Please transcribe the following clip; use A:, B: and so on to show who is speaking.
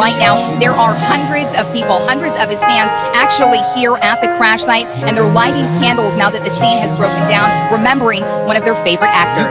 A: right now, there are hundreds of people, hundreds of his fans actually here at the crash site, and they're lighting candles now that the scene has broken down, remembering one of their favorite actors.